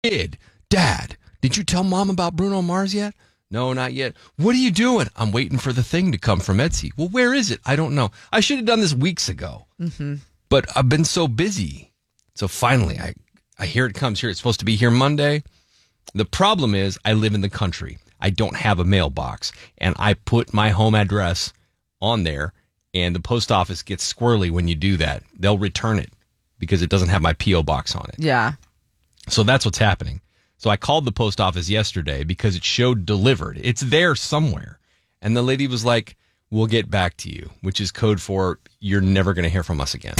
Dad, did you tell Mom about Bruno Mars yet? No, not yet. What are you doing? I'm waiting for the thing to come from Etsy. Well, where is it? I don't know. I should have done this weeks ago. Mm-hmm. But I've been so busy. So finally, I hear it comes here. It's supposed to be here Monday. The problem is I live in the country. I don't have a mailbox. And I put my home address on there. And the post office gets squirrely when you do that. They'll return it because it doesn't have my P.O. box on it. Yeah. So that's what's happening. So I called the post office yesterday because it showed delivered. It's there somewhere. And the lady was like, we'll get back to you, which is code for you're never going to hear from us again.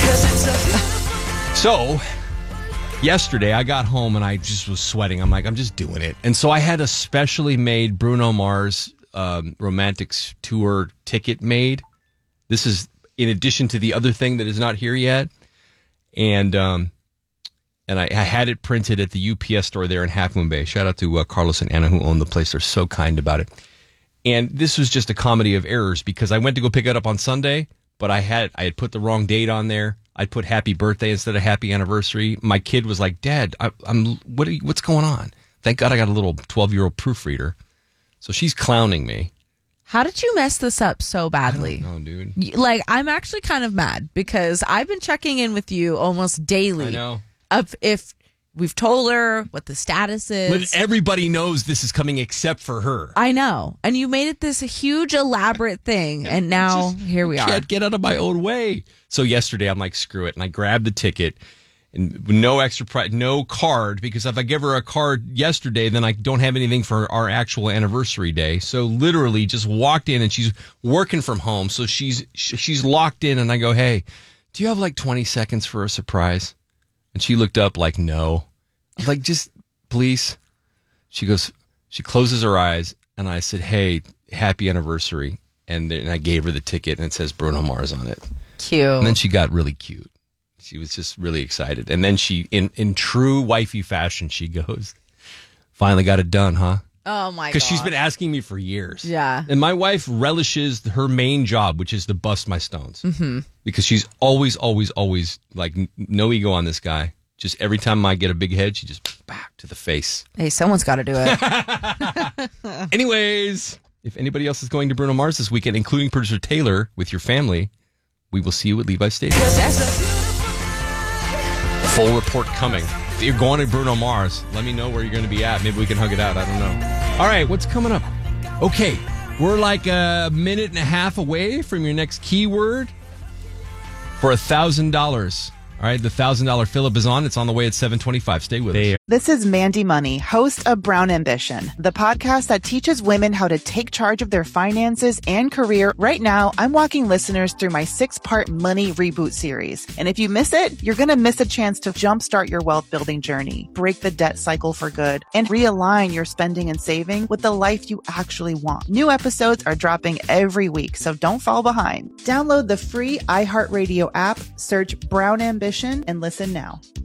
So yesterday I got home and I just was sweating. I'm like, I'm just doing it. And so I had a specially made Bruno Mars Romantics tour ticket made. This is in addition to the other thing that is not here yet. And I had it printed at the UPS store there in Half Moon Bay. Shout out to Carlos and Anna who own the place. They're so kind about it. And this was just a comedy of errors because I went to go pick it up on Sunday, but I had put the wrong date on there. I put happy birthday instead of happy anniversary. My kid was like, Dad, what's going on? Thank God I got a little 12-year-old proofreader. So she's clowning me. How did you mess this up so badly? Oh, dude. Like, I'm actually kind of mad because I've been checking in with you almost daily. I know. If we've told her what the status is. But everybody knows this is coming except for her. I know. And you made it this huge, elaborate thing. And now here we are. I can't get out of my own way. So yesterday, I'm like, screw it. And I grabbed the ticket. And no extra price, no card, because if I give her a card yesterday, then I don't have anything for our actual anniversary day. So literally just walked in and she's working from home. So she's locked in and I go, hey, do you have like 20 seconds for a surprise? And she looked up like, no. I was like, just please. She goes, she closes her eyes and I said, hey, happy anniversary. And then I gave her the ticket and it says Bruno Mars on it. Cute. And then she got really cute. She was just really excited. And then she, in true wifey fashion, she goes, finally got it done, huh? Oh, my God. Because she's been asking me for years. Yeah. And my wife relishes her main job, which is to bust my stones. Mm-hmm. Because she's always like, no ego on this guy. Just every time I get a big head, she just back to the face. Hey, someone's got to do it. Anyways, if anybody else is going to Bruno Mars this weekend, including producer Taylor with your family, we will see you at Levi's Stadium. Full report coming. If you're going to Bruno Mars, let me know where you're going to be at. Maybe we can hug it out. I don't know. All right, what's coming up? Okay, we're like a minute and a half away from your next keyword for $1,000. All right, the $1,000 Phillip is on. It's on the way at 7:25. Stay with us. This is Mandy Money, host of Brown Ambition, the podcast that teaches women how to take charge of their finances and career. Right now, I'm walking listeners through my 6-part money reboot series. And if you miss it, you're going to miss a chance to jumpstart your wealth building journey, break the debt cycle for good, and realign your spending and saving with the life you actually want. New episodes are dropping every week, so don't fall behind. Download the free iHeartRadio app, search Brown Ambition, and listen now.